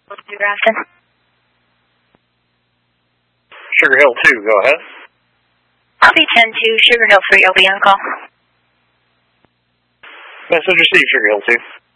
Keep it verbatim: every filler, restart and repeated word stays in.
Grafton. Sugar Hill two, go ahead. Copy ten two, Sugar Hill three, I'll be on call. Message received, Sugar Hill two.